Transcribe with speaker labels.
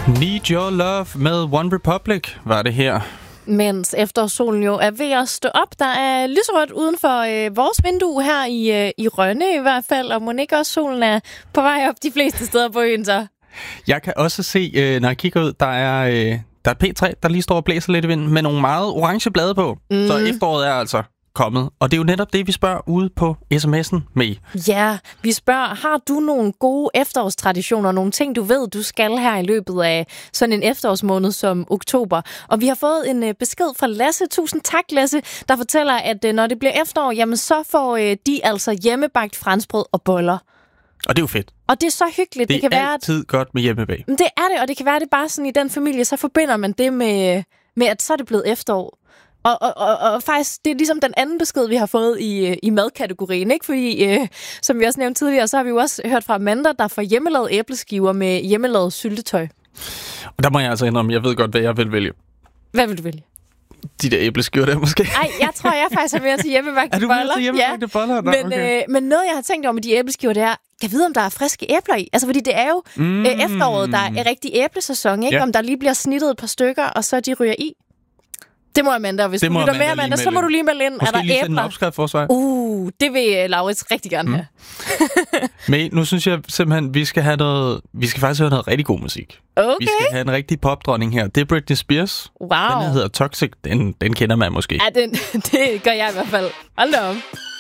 Speaker 1: Need Your Love med One Republic var det her.
Speaker 2: Mens eftersolen jo er ved at stå op. Der er lyserødt uden for vores vindue her i Rønne i hvert fald. Og må ikke også solen er på vej op de fleste steder på øen så?
Speaker 1: Jeg kan også se, når jeg kigger ud, der er et P3, der lige står og blæser lidt i vinden med nogle meget orange blade på. Så efteråret er altså kommet. Og det er jo netop det, vi spørger ude på sms'en med.
Speaker 2: Ja, vi spørger, har du nogle gode efterårstraditioner, nogle ting, du ved, du skal her i løbet af sådan en efterårsmåned som oktober? Og vi har fået en besked fra Lasse. Tusind tak, Lasse, der fortæller, at når det bliver efterår, jamen så får de altså hjemmebagt franskbrød og boller.
Speaker 1: Og det er jo fedt.
Speaker 2: Og det er så hyggeligt.
Speaker 1: Det er altid godt med hjemmebag.
Speaker 2: Det er det, og det kan være, det bare sådan i den familie, så forbinder man det med at så er det blevet efterår. Og faktisk, det er ligesom den anden besked, vi har fået i madkategorien, ikke? Fordi, som vi også nævnte tidligere, så har vi jo også hørt fra Amanda, der får hjemmelavet æbleskiver med hjemmelavet syltetøj.
Speaker 1: Og der må jeg altså indrømme, jeg ved godt, hvad jeg vil vælge.
Speaker 2: Hvad vil du vælge?
Speaker 1: De der æbleskiver der måske.
Speaker 2: Nej, jeg tror, jeg faktisk er mere til hjemmebagte boller.
Speaker 1: Er du mere til hjemmebagte boller?
Speaker 2: Nå, okay. Men noget, jeg har tænkt over med de æbleskiver, det er, jeg ved, om der er friske æbler i. Altså, fordi det er jo efteråret, der er rigtig æblesæson, ikke? Ja. Om der lige bliver snittet et par stykker, og så de ryger i. Det må Amanda, hvis du lytter med, Amanda, så må du lige melde ind.
Speaker 1: Måske er der lige en opskrift for sig.
Speaker 2: Det vil Laurits rigtig gerne have.
Speaker 1: Men nu synes jeg simpelthen, vi skal faktisk høre noget rigtig god musik.
Speaker 2: Okay.
Speaker 1: Vi skal have en rigtig popdronning her. Det er Britney Spears.
Speaker 2: Wow.
Speaker 1: Den hedder Toxic. Den kender man måske.
Speaker 2: Ja, det gør jeg i hvert fald. Hold da op.